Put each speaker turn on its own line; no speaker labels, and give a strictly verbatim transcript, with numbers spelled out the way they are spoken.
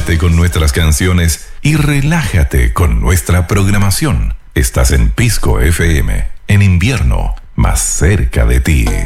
Quédate con nuestras canciones y relájate con nuestra programación. Estás en Pisco F M, en invierno, más cerca de ti.